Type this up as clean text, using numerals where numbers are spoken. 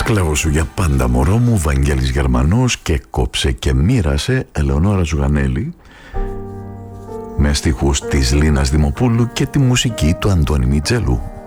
Κλέβω σου για πάντα μωρό μου, Βαγγέλης Γερμανός, και κόψε και μοίρασε, Ελεονόρα Ζουγανέλη, με στίχους της Λίνας Δημοπούλου και τη μουσική του Αντώνη Μιτζέλου.